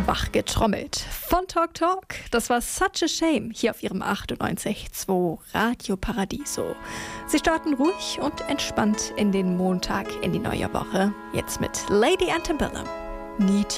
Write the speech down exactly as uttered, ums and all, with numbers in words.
wach getrommelt. Von Talk Talk, das war Such a Shame hier auf ihrem achtundneunzig Komma zwei Radio Paradiso. Sie starten ruhig und entspannt in den Montag, in die neue Woche. Jetzt mit Lady Antebellum. Need